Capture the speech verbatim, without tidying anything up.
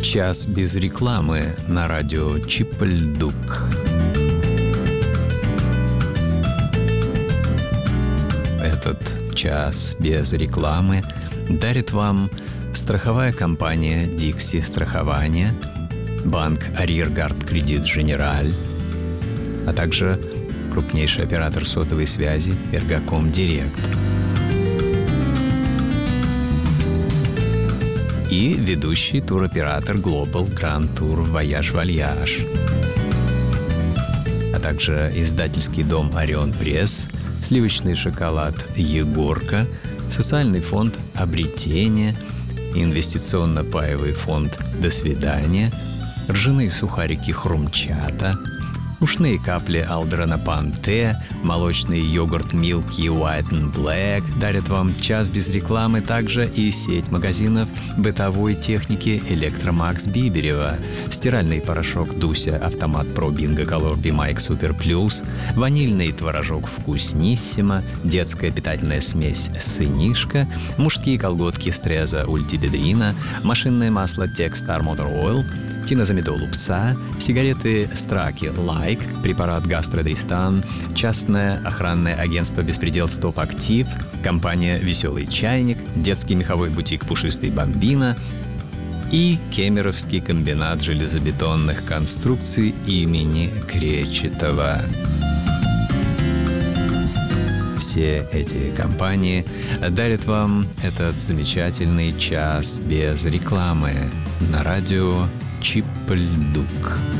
Час без рекламы на радио Чип-Ль-Дук. Этот час без рекламы дарит вам страховая компания «Дикси Страхование», банк «Арьергард Кредит Женераль», а также крупнейший оператор сотовой связи «Эргаком Директ». И ведущий туроператор Global Grand Tour Voyage Voyage, а также издательский дом Орион Пресс, сливочный шоколад Егорка, социальный фонд Обретение, инвестиционно-паевый фонд До свидания, ржаные сухарики Хрумчата, ушные капли Алдрана Панте, молочный йогурт Milky White and Black дарят вам час без рекламы, также и сеть магазинов бытовой техники Электромакс Биберева, стиральный порошок Дуся Автомат Про Бинго Color Бимайк Супер Плюс, ванильный творожок Вкусниссимо, детская питательная смесь Сынишка, мужские колготки Стреза Ультибедрина, машинное масло Текстар Мотор Ойл, тинозамидол у пса, сигареты Страки Лайк, препарат Гастродристан, частное охранное агентство Беспредел Стоп Актив, компания Веселый Чайник, детский меховой бутик Пушистый Бомбина и Кемеровский комбинат железобетонных конструкций имени Кречетова. Все эти компании дарят вам этот замечательный час без рекламы на радио Чип-Ль-Дук.